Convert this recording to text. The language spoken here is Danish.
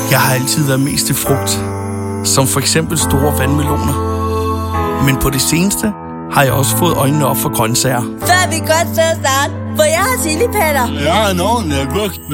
Jeg har altid været mest til frugt, som for eksempel store vandmeloner. Men på det seneste har jeg også fået øjnene op for grøntsager. Så er vi godt til at starte, for jeg har chilipatter. Jeg har en ordentlig agurk